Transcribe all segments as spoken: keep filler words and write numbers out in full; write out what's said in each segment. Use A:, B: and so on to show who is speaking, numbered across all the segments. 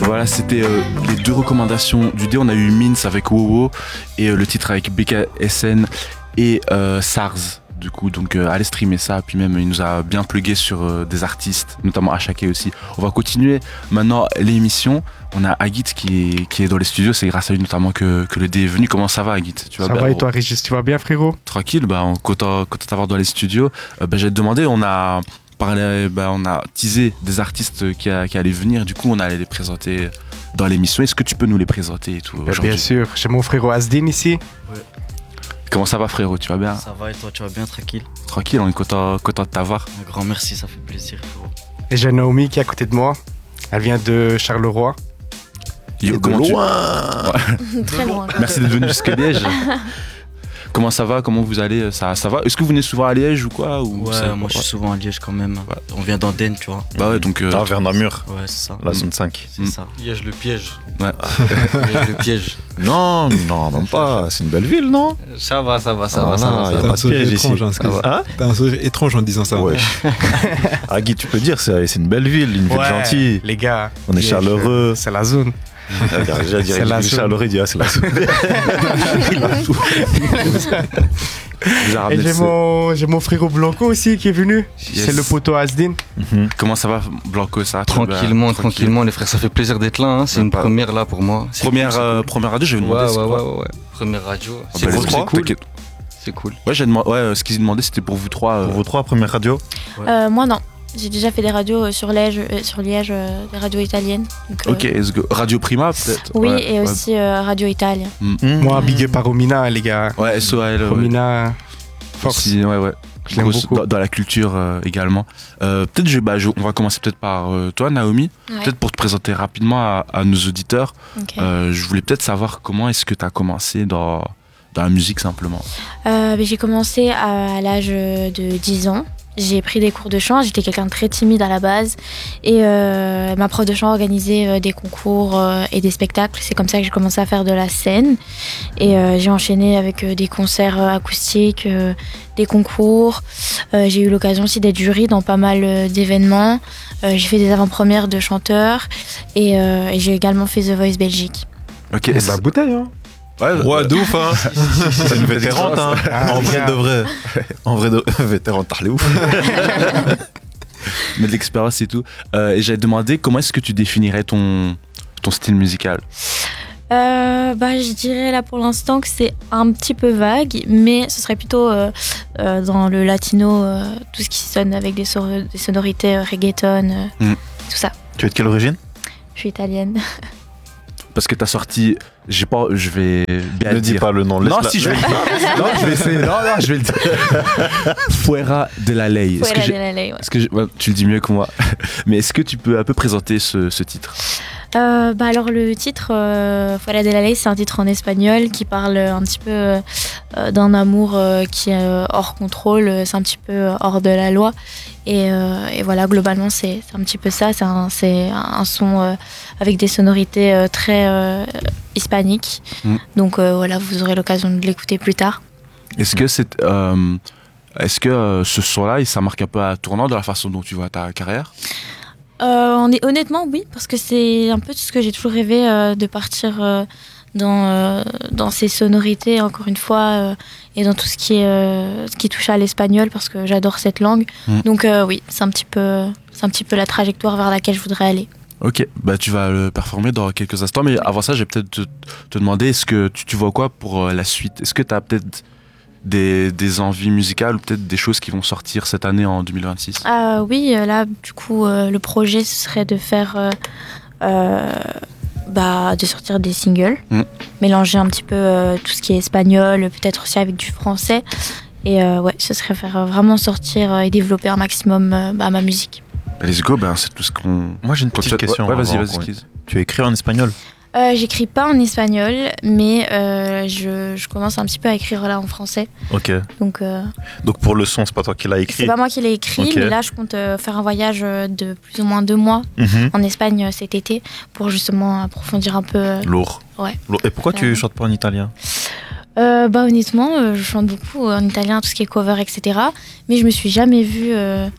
A: voilà, c'était euh, les deux recommandations du dé. On a eu Mince avec Wowo et euh, le titre avec B K S N et euh, SARS. Du coup, donc euh, allez streamer ça. Puis même, il nous a bien plugué sur euh, des artistes, notamment Ashake aussi. On va continuer maintenant l'émission. On a Agit qui est, qui est dans les studios. C'est grâce à lui notamment que, que le dé est venu. Comment ça va, Agit? Tu vas
B: Ça
A: bien,
B: va et toi, Régis, tu vas bien, frérot?
A: Tranquille, bah, on, content, content d'avoir dans les studios. Euh, bah, j'allais te demander, on a parlé, bah, on a teasé des artistes qui, a, qui allaient venir. Du coup, on allait les présenter dans l'émission. Est-ce que tu peux nous les présenter et tout
B: bah, bien sûr, j'ai mon frérot Asdin ici.
C: Ouais.
A: Comment ça va, frérot? Tu vas bien?
C: Ça va et toi, tu vas bien, tranquille?
A: Tranquille, on est content, content de t'avoir.
C: Un grand merci, ça fait plaisir, frérot.
B: Et j'ai Naomi qui est à côté de moi. Elle vient de Charleroi.
A: Yo,
D: de
A: comment
D: loin.
A: tu...
E: Très loin.
A: Merci d'être venu jusqu'à Liège. Comment ça va? Comment vous allez? Ça, ça va? Est-ce que vous venez souvent à Liège ou quoi ou
C: Ouais,
A: ça...
C: moi je suis souvent à Liège quand même. Ouais. On vient d'Andenne, tu vois.
A: Bah ouais, donc. Euh...
D: Ah, vers Namur.
C: Ouais, c'est ça.
D: La zone cinq.
C: C'est
A: Mm.
C: ça. Liège le piège.
A: Ouais.
C: Liège le piège.
D: Non, non, même pas. C'est une belle ville, non?
C: Ça va, ça va, ça
D: Ah,
C: va, ça
D: non,
C: va.
D: y a
C: Ça
D: pas
C: va.
D: de piège ici.
F: Étrange, hein,
D: Ah, ouais. Hein?
F: T'as un sourire étrange en disant ça.
D: Ouais. Agui, tu peux dire, c'est c'est une belle ville, une ville
B: Ouais,
D: gentille.
B: les gars.
D: On est
B: Liège,
D: chaleureux.
B: C'est la zone.
D: Regarde, déjà,
B: C'est
D: direct,
B: la
D: il est
B: zone.
D: chaleureux, il dit, ah, c'est la zone. Il a tout.
A: Vous avez
B: Et
A: ramené
B: j'ai
A: ce-
B: mon, j'ai mon frérot Blanco aussi qui est venu.
A: Yes.
B: C'est le poteau Asdin.
D: Mhm.
A: Comment ça va, Blanco? Ça tu vas bien?
C: Tranquillement,
A: Tranquille.
C: tranquillement, les frères, ça fait plaisir d'être là. Hein. C'est
A: Ouais,
C: une
A: pas-
C: première là pour moi. C'est
A: Première,
C: cool, c'est
A: euh,
C: cool.
A: première radio, je vais
C: Ouais,
A: demander.
C: ouais,
A: c'est
C: ouais,
A: quoi?
C: ouais, ouais. Première radio.
A: Ah
C: C'est
A: bah,
C: cool,
A: let's
C: c'est
A: go,
C: cool.
A: t'inquiète.
C: C'est cool.
A: Ouais, j'ai demandé, ouais, euh, ce qu'ils demandaient, c'était pour vous trois. euh,
D: Pour vous trois, première radio.
E: Euh, moi, non. J'ai déjà fait des radios euh, sur Liège, euh, sur Liège euh, des radios italiennes. Donc, euh,
A: Ok, let's go. Radio Prima, peut-être?
E: Oui,
A: Ouais,
E: et
A: ouais.
E: aussi euh, Radio Italia.
B: Moi, big up à Romina, les gars.
A: Ouais, S O A L. ouais.
B: Romina, force.
A: Aussi, ouais, ouais.
B: Je l'aime
A: Grosse-
B: beaucoup.
A: Dans, dans la culture euh, également. Euh, peut-être, je, bah, je- on va commencer peut-être par euh, toi, Naomi.
E: Ouais.
A: Peut-être pour te présenter rapidement à, à nos auditeurs.
E: Ok.
A: Euh, je voulais peut-être savoir comment est-ce que tu as commencé dans, dans la musique simplement.
E: Euh, ben, j'ai commencé à, à l'âge de dix ans. J'ai pris des cours de chant. J'étais quelqu'un de très timide à la base. Et euh, ma prof de chant organisait euh, des concours euh, et des spectacles. C'est comme ça que j'ai commencé à faire de la scène. Et euh, j'ai enchaîné avec euh, des concerts euh, acoustiques, euh, des concours. Euh, j'ai eu l'occasion aussi d'être jury dans pas mal euh, d'événements. Euh, j'ai fait des avant-premières de chanteurs. Et, euh, et j'ai également fait The Voice Belgique.
A: Ok,
B: Et
A: c'est-
B: la bouteille, hein.
A: ouais,
D: Ouais, de ouf, hein. C'est une vétérante, hein.
B: Ah,
D: En vrai
B: gars.
D: de vrai. En vrai de vétérante, t'as les ouf.
A: mais de l'expérience et tout. Euh, et j'avais demandé comment est-ce que tu définirais ton, ton style musical.
E: Euh, bah, je dirais là pour l'instant que c'est un petit peu vague, mais ce serait plutôt euh, euh, dans le latino, euh, tout ce qui sonne avec des, sor- des sonorités euh, reggaeton, euh,
A: Mm.
E: tout ça.
D: Tu es de quelle origine?
E: Je suis italienne.
A: Parce que tu as sorti, j'ai pas, je vais bien
D: Ne
A: le
D: dis
A: dire.
D: pas le nom.
A: Non,
D: laisse-la-
A: si je vais le dire. Non, je vais essayer. Non, non, je vais le dire. Fuera de la Ley. Est-ce que
E: Fuera
A: j'ai-
E: de la ley, ouais.
A: est-ce que j'ai- ouais, tu le dis mieux que moi. Mais est-ce que tu peux un peu présenter ce, ce titre?
E: Euh, bah alors le titre euh, Fuera de la ley, c'est un titre en espagnol qui parle un petit peu euh, euh, d'un amour euh, qui est euh, hors contrôle, c'est un petit peu euh, hors de la loi. Et, euh, et voilà, globalement c'est c'est un petit peu ça, c'est un, c'est un son euh, avec des sonorités euh, très euh, hispaniques.
A: Mm.
E: Donc euh, voilà, vous aurez l'occasion de l'écouter plus tard.
A: Est-ce que c'est, euh, est-ce que euh, ce son-là, ça marque un peu un tournant de la façon dont tu vois ta carrière?
E: Euh, on est, honnêtement, oui, parce que c'est un peu tout ce que j'ai toujours rêvé euh, de partir euh, dans, euh, dans ces sonorités, encore une fois, euh, et dans tout ce qui, est, euh, ce qui touche à l'espagnol, parce que j'adore cette langue.
A: Mm.
E: Donc euh, oui, c'est un, petit peu, c'est un petit peu la trajectoire vers laquelle je voudrais aller.
A: Ok, bah tu vas le performer dans quelques instants, mais avant ça, j'ai peut-être te, te demander, est-ce que tu, tu vois quoi pour euh, la suite? Est-ce que tu as peut-être des, des envies musicales ou peut-être des choses qui vont sortir cette année en deux mille vingt-six?
E: Ah oui, euh, là, du coup, euh, le projet, ce serait de faire... euh, euh, bah, de sortir des singles,
A: Mm.
E: mélanger un petit peu euh, tout ce qui est espagnol, peut-être aussi avec du français. Et euh, ouais, ce serait faire euh, vraiment sortir euh, et développer un maximum euh, bah, ma musique.
A: Let's go, ben c'est tout ce qu'on...
D: Moi, j'ai une
A: qu'on
D: petite
A: souhaite.
D: question.
A: Ouais, vas-y,
D: avant
A: vas-y,
D: qu'on-
A: Kiz.
D: Tu écris en espagnol?
E: Euh, J'écris pas en espagnol, mais euh, je, je commence un petit peu à écrire là en français.
D: Ok.
E: Donc euh,
D: Donc pour le son, c'est pas toi qui l'as écrit?
E: c'est pas moi qui l'ai écrit,
D: Ok.
E: mais là je compte euh, faire un voyage euh, de plus ou moins deux mois
D: Mhm.
E: en Espagne euh, cet été pour justement approfondir un peu. euh,
D: Lourd.
E: Ouais.
D: Lourd. Et pourquoi tu
E: Ouais.
D: chantes pas en italien?
E: Euh, bah honnêtement, euh, je chante beaucoup en italien, tout ce qui est cover, et cetera. Mais je me suis jamais vue euh,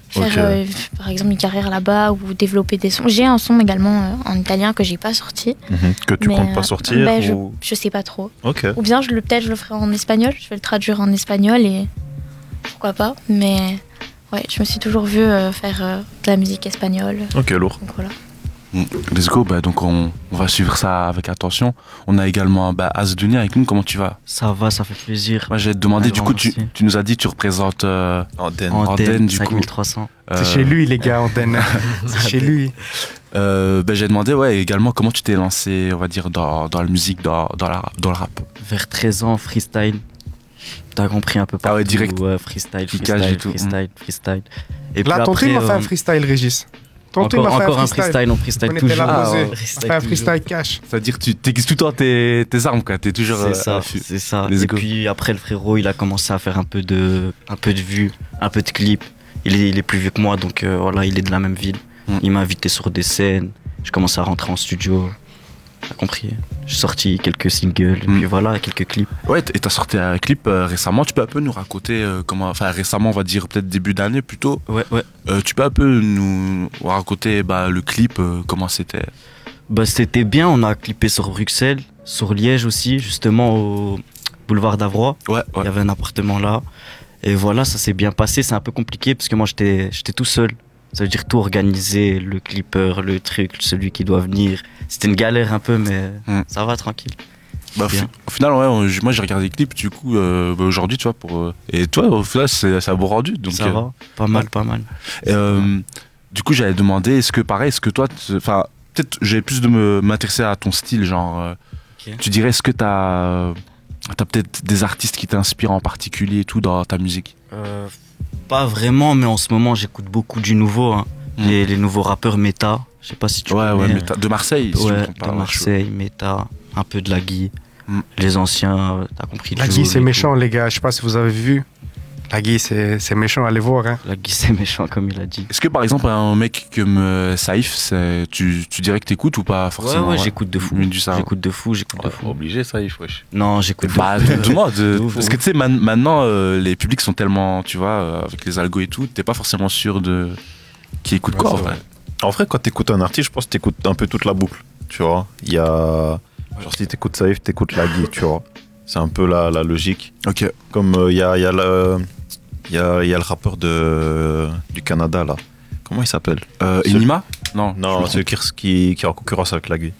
E: faire
D: Ok.
E: euh, par exemple une carrière là-bas ou développer des sons. J'ai un son également euh, en italien que j'ai pas sorti.
D: Mhm. Que tu
E: mais,
D: comptes pas
E: euh,
D: sortir
E: ben, je,
D: ou...
E: je sais pas trop.
D: Ok.
E: Ou bien je le peut-être je le ferai en espagnol. Je vais le traduire en espagnol et pourquoi pas. Mais ouais, je me suis toujours vue euh, faire euh, de la musique espagnole.
D: Ok, lourd.
E: Donc voilà.
A: Mm. Let's go, bah, donc on, on va suivre ça avec attention. On a également bah, Asdouni avec nous, comment tu vas?
F: Ça va, ça fait plaisir.
A: Moi j'ai demandé,
F: Un
A: du
F: grand
A: coup tu,
F: merci.
A: tu nous as dit tu représentes euh,
D: Antenne.
F: En
A: Antenne,
F: Antenne,
A: du coup.
F: cinq mille trois cents.
B: C'est
A: euh,
B: chez lui, les gars, antenne. C'est chez lui.
A: euh, bah, j'ai demandé ouais, également comment tu t'es lancé, on va dire, dans, dans la musique, dans, dans, la, dans le rap.
F: Vers treize ans, freestyle. T'as compris un peu partout.
A: Ah ouais, direct.
F: Ouais, freestyle,
A: Piquage
F: freestyle,
A: et tout.
F: freestyle, freestyle. Et
B: Là,
F: puis
B: ton
F: après,
B: team m'a fait
F: euh,
B: un freestyle, Régis. Ton team
F: encore,
B: m'a fait
F: encore
B: un
F: un
B: freestyle.
F: freestyle, on freestyle
B: On était
F: toujours.
B: là
A: Ah,
B: posé.
A: ouais.
B: On
F: Freestyle
B: fait un
F: toujours.
B: freestyle cash.
A: C'est-à-dire tu t'aiguises tout le temps tes, tes armes, quoi. T'es toujours.
F: C'est
A: euh,
F: ça,
A: affût.
F: c'est ça.
A: Let's
F: Et
A: go.
F: puis après, le frérot, il a commencé à faire un peu de, un peu de vues, un peu de clips. Il est, il est plus vieux que moi, donc euh, voilà, il est de la même ville.
A: Mm.
F: Il m'a invité sur des scènes. Je commence à rentrer en studio. T'as compris? J'ai sorti quelques singles, et
A: Mm.
F: puis voilà, quelques clips.
A: Ouais, et t'as sorti un clip euh, récemment. Tu peux un peu nous raconter euh, comment. Enfin, récemment, on va dire peut-être début d'année plutôt.
F: Ouais, ouais.
A: Euh, tu peux un peu nous raconter bah, le clip, euh, comment c'était.
F: Bah, c'était bien, on a clippé sur Bruxelles, sur Liège aussi, justement au boulevard d'Avroy.
A: Ouais,
F: Il
A: ouais.
F: y avait un appartement là. Et voilà, ça s'est bien passé. C'est un peu compliqué parce que moi, j'étais j'étais tout seul. Ça veut dire tout organiser, le clipper, le truc, celui qui doit venir. C'était une galère un peu, mais
A: Mm.
F: ça va, tranquille.
A: Bah,
F: Bien.
A: fi- au final, ouais, on- j- moi j'ai regardé le clip du coup euh, bah, aujourd'hui, tu vois, pour. euh, et toi, au final, c'est c'est un beau rendu. Donc,
F: ça
A: euh,
F: va, pas mal, pas mal.
A: euh, du coup, j'allais demander, est-ce que pareil, est-ce que toi, tu- enfin, peut-être, j'ai plus de me m'intéresser à ton style, genre. euh,
F: Ok.
A: Tu dirais, est-ce que t'as, t'as peut-être des artistes qui t'inspirent en particulier et tout dans ta musique?
F: Euh, pas vraiment, mais en ce moment, j'écoute beaucoup du nouveau. hein.
A: Mm.
F: Les, les nouveaux rappeurs méta. Je sais pas si tu
A: Ouais,
F: connais.
A: ouais, mais t'as- de Marseille, si je me
F: Ouais,
A: trompe pas,
F: de
A: ouais,
F: Marseille, méta, un peu de la Guy.
A: Mm.
F: Les anciens, euh, t'as compris.
B: La
F: Joule
B: Guy,
F: et
B: c'est
F: tout.
B: méchant, les gars. Je sais pas si vous avez vu. La Guy, c'est c'est méchant. Allez voir. Hein.
F: La Guy, c'est méchant, comme il a dit.
A: Est-ce que par exemple, un mec comme euh, Saïf, c'est- tu, tu dirais que t'écoutes ou pas
F: Ouais,
A: forcément
F: ouais, j'écoute de fou.
A: Mais du ça.
F: J'écoute de fou, j'écoute de
D: Ouais,
F: fou.
D: obligé, ça, il faut. wesh.
F: Non, j'écoute de
A: Bah,
F: fou.
A: tout le monde.
F: De
A: euh,
F: ouf,
A: Parce
F: de
A: que tu sais, man- maintenant, euh, les publics sont tellement, tu vois, euh, avec les algos et tout, t'es pas forcément sûr de qui écoute
B: Ouais,
A: quoi en
B: c'est
A: vrai.
B: vrai.
D: En vrai, quand t'écoutes un artiste, je pense que t'écoutes un peu toute la boucle. Tu vois, il y a. Genre, si t'écoutes Saïf, t'écoutes Lagui, tu vois. C'est un peu la, la logique.
A: Ok.
D: Comme il y, a, y, a le- y, a, y a le rappeur de, du Canada, là. Comment il s'appelle?
A: Euh,
D: Ce-
A: Enima Non.
D: Non,
A: je me
D: celui qui, qui, qui est en concurrence avec Lagui.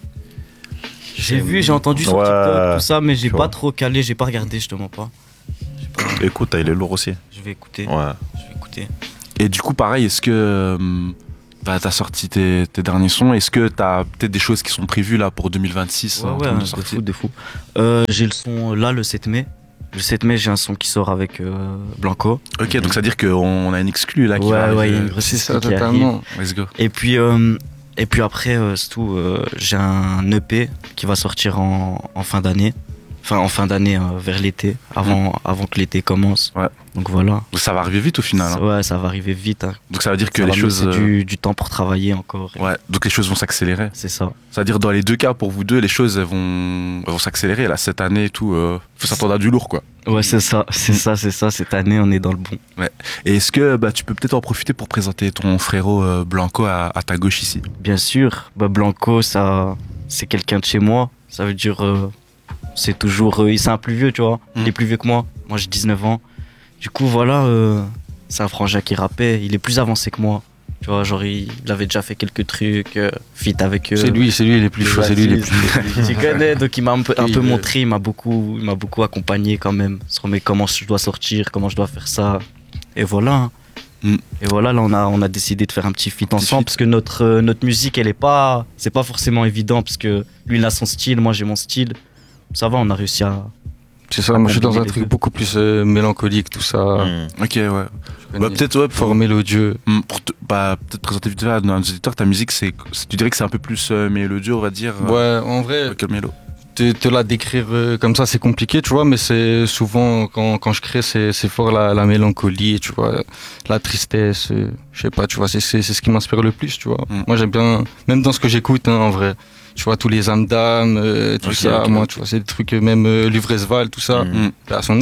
F: J'ai vu, j'ai entendu sur
D: Ouais,
F: TikTok, tout ça, mais j'ai
D: tu
F: pas
D: vois.
F: trop calé, j'ai pas regardé, je te mens pas. J'ai pas-
D: Écoute, il est lourd aussi.
F: Je vais écouter,
D: Ouais.
F: je vais écouter.
A: Et du coup, pareil, est-ce que euh, bah, t'as sorti tes, tes derniers sons? Est-ce que t'as peut-être des choses qui sont prévues là pour deux mille vingt-six
F: Ouais,
A: en
F: ouais,
A: termes
F: hein,
A: de
F: de
A: sortie
F: fou, de fou. Euh, j'ai le son là le sept mai. Le sept mai, j'ai un son qui sort avec euh, Blanco.
A: Ok, donc ça veut dire qu'on a une exclue là qui
F: Ouais,
A: va arriver.
F: ouais, il y a une grosse
C: C'est ça,
F: exclu qui
C: totalement.
A: Let's go.
F: Et puis, euh, et puis après, euh, c'est tout. euh, j'ai un E P qui va sortir en, en fin d'année. Enfin, en fin d'année, euh, vers l'été, avant, avant que l'été commence.
A: Ouais.
F: Donc voilà.
A: Donc ça va arriver vite au final. hein.
F: Ouais, ça va arriver vite. hein.
A: Donc ça veut dire que
F: Ça
A: les
F: va me
A: choses.
F: laisser
A: euh,
F: du, du temps pour travailler encore.
A: Ouais, donc les choses vont s'accélérer.
F: C'est ça.
A: C'est-à-dire dans les deux cas, pour vous deux, les choses elles vont, elles vont s'accélérer. Là, cette année et tout, euh, faut s'attendre à du lourd, quoi.
F: Ouais, c'est ça, c'est ça, c'est ça. Cette année, on est dans le bon.
A: Et est-ce que bah, tu peux peut-être en profiter pour présenter ton frérot euh, Blanco à, à ta gauche ici?
F: Bien sûr, bah Blanco, ça, c'est quelqu'un de chez moi. Ça veut dire, euh, c'est toujours, euh, il c'est un plus vieux, tu vois.
A: Mm.
F: Il est plus vieux que moi. Moi, j'ai dix-neuf ans. Du coup, voilà, euh, c'est un frangin qui rappait. Il est plus avancé que moi. Tu vois, genre, il, il avait déjà fait quelques trucs, euh, fit avec eux.
C: C'est lui, c'est lui, il est plus chaud, c'est lui, il est plus.
F: Tu connais, donc il m'a un peu, un
C: Il
F: peu
C: est-
F: montré, il m'a beaucoup, il m'a beaucoup accompagné quand même sur mais comment je dois sortir, comment je dois faire ça. Et voilà. hein.
A: Mm.
F: Et voilà, là on a, on a décidé de faire un petit feat ensemble
A: feat.
F: parce que notre, euh, notre musique, elle est pas, c'est pas forcément évident parce que lui il a son style, moi j'ai mon style. Ça va, on a réussi à.
C: C'est ça, moi je suis dans un
F: combiner les
C: truc
F: deux.
C: beaucoup plus euh, mélancolique, tout ça.
D: Hmm.
A: Ok, ouais.
C: Je
A: Bah,
C: connais.
A: peut-être, ouais, pour,
C: Fort mélodieux.
A: Hmm, pour te- bah, peut-être présenter vite fait à nos auditeurs, ta musique, c'est, tu dirais que c'est un peu plus euh, mélodieux, on va dire. euh,
C: Ouais, en vrai,
A: que le mélo.
C: te, te la décrire euh, comme ça, c'est compliqué, tu vois, mais c'est souvent, quand, quand je crée, c'est, c'est fort la, la mélancolie, tu vois, la tristesse, euh, je sais pas, tu vois, c'est, c'est, c'est ce qui m'inspire le plus, tu vois.
A: Mm.
C: Moi, j'aime bien, même dans ce que j'écoute, hein, en vrai, tu vois, tous les âmes d'âme, euh, tout
A: Ok,
C: ça,
A: ok.
C: moi, tu vois, c'est des trucs, euh, même euh, Luvresval, tout ça,
A: Mm.
C: à son âme.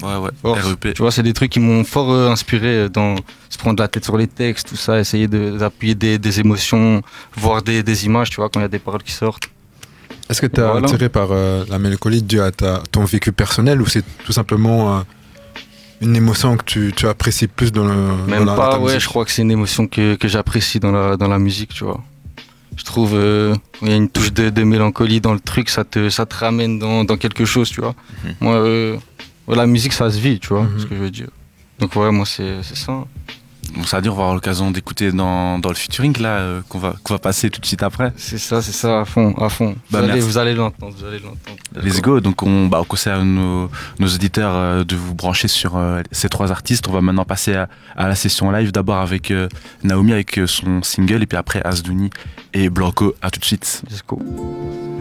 A: Ouais, ouais,
C: Fort.
A: R E P.
C: Tu vois, c'est des trucs qui m'ont fort euh, inspiré dans se prendre la tête sur les textes, tout ça, essayer de- d'appuyer des, des émotions, voir des, des images, tu vois, quand il y a des paroles qui sortent.
G: Est-ce que tu es
C: Voilà.
G: attiré par euh, la mélancolie due à ta, ton vécu personnel ou c'est tout simplement euh, une émotion que tu, tu apprécies plus dans, le,
C: Même
G: dans la,
C: pas,
G: ta
C: ouais,
G: musique?
C: je crois que c'est une émotion que, que j'apprécie dans la, dans la musique, tu vois. Je trouve euh, quand il y a une touche de, de mélancolie dans le truc, ça te, ça te ramène dans, dans quelque chose, tu vois.
D: Mhm.
C: Moi, euh, ouais, la musique, ça se vit, tu vois,
G: Mhm.
C: ce que je veux dire. Donc ouais, moi, c'est c'est ça.
A: Bon, ça veut dire on va avoir l'occasion d'écouter dans, dans le featuring là, euh, qu'on va, qu'on va passer tout de suite après.
C: C'est ça, c'est ça, à fond, à fond. Vous
A: Bah,
C: allez,
A: merci.
C: vous allez l'entendre, vous allez l'entendre.
A: Let's go. Donc on, bah, on conseille à nos, nos auditeurs euh, de vous brancher sur euh, ces trois artistes. On va maintenant passer à, à la session live. D'abord avec euh, Naomi avec euh, son single et puis après Asdouni et Blanco. À tout de suite.
C: Let's go.